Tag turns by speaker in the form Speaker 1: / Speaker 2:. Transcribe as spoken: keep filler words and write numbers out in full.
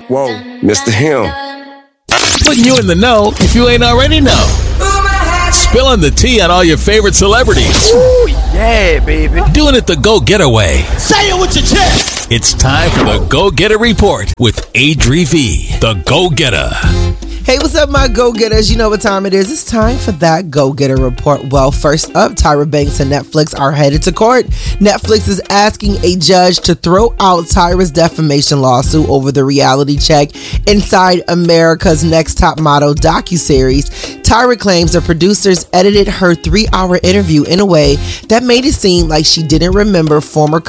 Speaker 1: Whoa, Mister Him.
Speaker 2: Putting you in the know if you ain't already know. Spilling the tea on all your favorite celebrities.
Speaker 1: Ooh, yeah, baby.
Speaker 2: Doing it the go-getter way.
Speaker 3: Say it with your chest.
Speaker 2: It's time for the Go-Getter Report with Adri V, the Go-Getter.
Speaker 4: Hey, what's up, my go-getters? You know what time it is. It's time for that go-getter report. Well, first up, Tyra Banks and Netflix are headed to court. Netflix is asking a judge to throw out Tyra's defamation lawsuit over the reality check Inside America's Next Top Model docuseries. Tyra claims the producers edited her three-hour interview in a way that made it seem like she didn't remember former